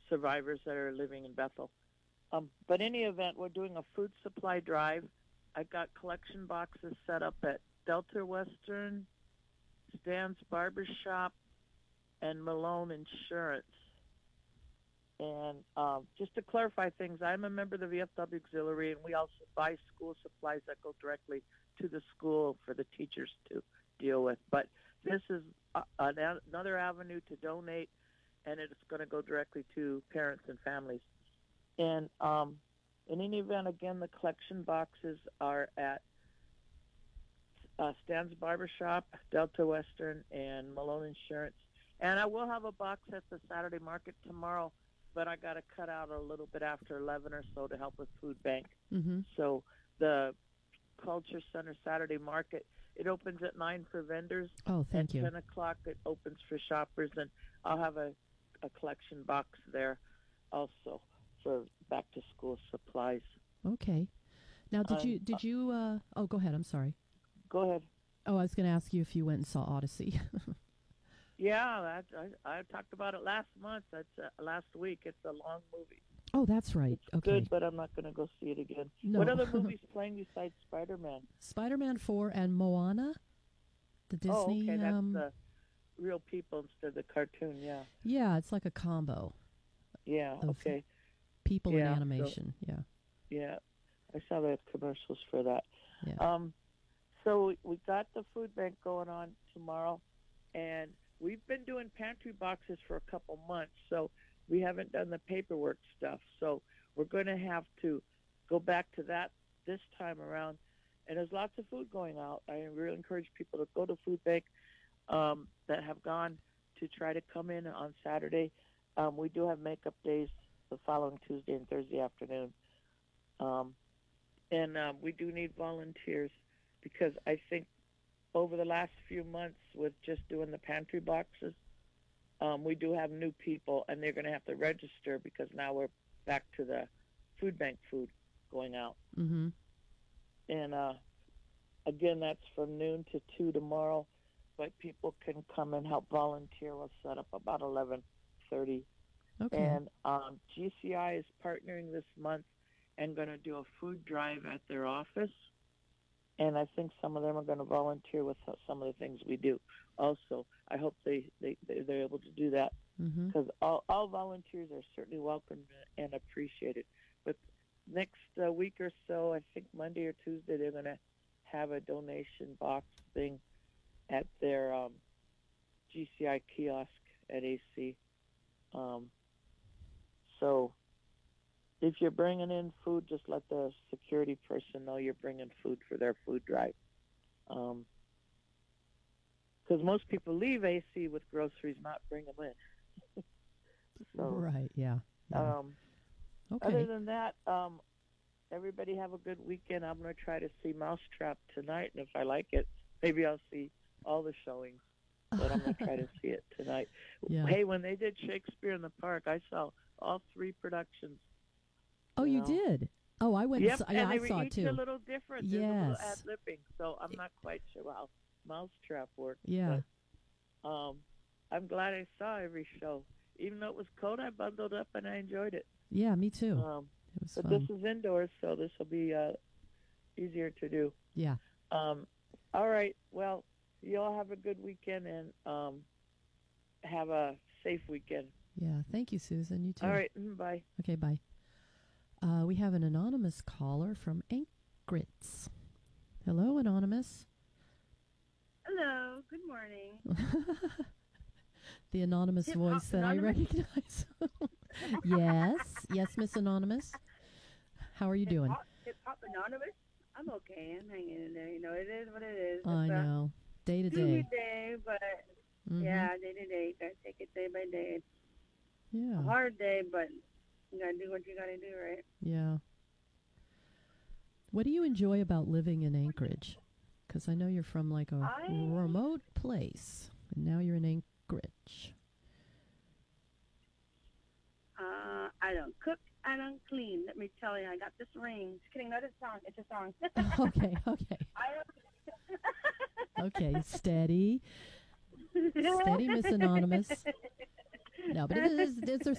survivors that are living in Bethel. But in any event, we're doing a food supply drive. I've got collection boxes set up at Delta Western, Stan's Barbershop, and Malone Insurance. And just to clarify things, I'm a member of the VFW Auxiliary, and we also buy school supplies that go directly to the school for the teachers to deal with. But this is another avenue to donate, and it's going to go directly to parents and families. And in any event, again, the collection boxes are at Stan's Barbershop, Delta Western, and Malone Insurance. And I will have a box at the Saturday market tomorrow, but I got to cut out a little bit after 11 or so to help with food bank. Mm-hmm. So the Culture Center Saturday market, it opens at 9 for vendors. Oh, thank you. At 10 o'clock, it opens for shoppers, and I'll have a collection box there also for back-to-school supplies. Okay. Now, did you? Oh, go ahead. I'm sorry. Go ahead. Oh, I was going to ask you if you went and saw Odyssey. Yeah, I talked about it last month. That's last week. It's a long movie. Oh, that's right. It's okay. good, but I'm not going to go see it again. No. What other movies playing besides Spider-Man? Spider-Man 4 and Moana, the Disney. Oh, okay. That's the real people instead of the cartoon. Yeah. Yeah, it's like a combo. Yeah. Okay. People and animation. Yeah. I saw the commercials for that. Yeah. So we got the food bank going on tomorrow, and we've been doing pantry boxes for a couple months, so we haven't done the paperwork stuff. So we're going to have to go back to that this time around. And there's lots of food going out. I really encourage people to go to food bank that have gone to try to come in on Saturday. We do have makeup days the following Tuesday and Thursday afternoon. And we do need volunteers because I think over the last few months with just doing the pantry boxes, we do have new people, and they're going to have to register because now we're back to the food bank food going out. Mm-hmm. And, again, that's from noon to 2 tomorrow, but people can come and help volunteer. We'll set up about 11:30. Okay. And GCI is partnering this month and going to do a food drive at their office. And I think some of them are going to volunteer with some of the things we do. Also, I hope they're able to do that because all volunteers are certainly welcome and appreciated. But next week or so, I think Monday or Tuesday, they're going to have a donation box thing at their GCI kiosk at AC. So if you're bringing in food, just let the security person know you're bringing food for their food drive. Because most people leave AC with groceries, not bring them in. So, right, yeah. Okay. Other than that, everybody have a good weekend. I'm going to try to see Mousetrap tonight, and if I like it, maybe I'll see all the showings. But I'm going to try to see it tonight. Yeah. Hey, when they did Shakespeare in the Park, I saw all 3 productions. Oh, you did? Oh, I went. Yep, I and they saw were it each too. a little different. There's a little ad-lipping, so I'm not quite sure how Mousetrap works. Yeah. But, I'm glad I saw every show. Even though it was cold, I bundled up and I enjoyed it. Yeah, me too. It was but fun. this is indoors, so this will be easier to do. Yeah. All right. Well, you all have a good weekend and have a safe weekend. Yeah. Thank you, Susan. You too. All right. Bye. Okay, bye. We have an anonymous caller from Anchorage. Hello, Anonymous. Hello. Good morning. The anonymous voice that Anonymous? I recognize. Yes, Miss Anonymous. How are you doing? Hip-hop Anonymous? I'm okay. I'm hanging in there. You know, it is what it is. I know. Day to Day day. to day, but Mhm. yeah, day to day. You gotta take it day by day. It's Yeah. a hard day, but you gotta do what you gotta do, right? Yeah. What do you enjoy about living in Anchorage? Because I know you're from like a remote place, and now you're in Anchorage. I don't cook. I don't clean. Let me tell you, I got this ring. Just kidding. Not a song. It's a song. Okay. Okay, steady, Miss Anonymous. No, but there's